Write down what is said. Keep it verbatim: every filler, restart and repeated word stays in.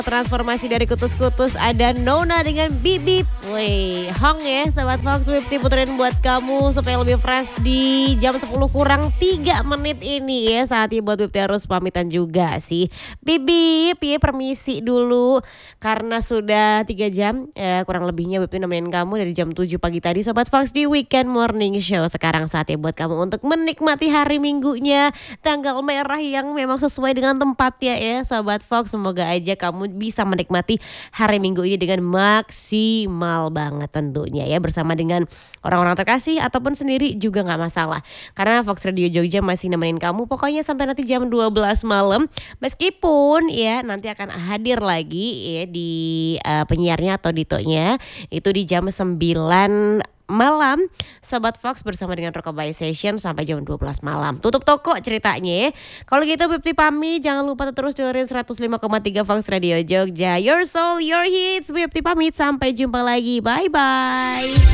Transformasi dari kutus-kutus ada Nona dengan Bibip. Wih, hong ya Sobat Fox, Wipti puterin buat kamu supaya lebih fresh di jam sepuluh kurang tiga menit ini ya. Saatnya buat Wipti harus pamitan juga sih. Bibip ya, permisi dulu karena sudah tiga jam ya, kurang lebihnya Wipti nemenin kamu dari jam tujuh pagi tadi Sobat Fox di Weekend Morning Show. Sekarang saatnya buat kamu untuk menikmati hari Minggunya, tanggal merah yang memang sesuai dengan tempatnya ya Sobat Fox. Semoga aja kamu bisa menikmati hari Minggu ini dengan maksimal banget tentunya ya, bersama dengan orang-orang terkasih ataupun sendiri juga nggak masalah. Karena Fox Radio Jogja masih nemenin kamu pokoknya sampai nanti jam dua belas malam. Meskipun ya nanti akan hadir lagi ya di uh, penyiarnya atau ditonya itu di jam sembilan malam Sobat Fox bersama dengan Rockabye Session sampai jam dua belas malam. Tutup toko ceritanya. Kalau gitu Wipti pamit, jangan lupa terus dengerin seratus lima koma tiga Fox Radio Jogja. Your soul, your hits. Wipti pamit, sampai jumpa lagi. Bye bye.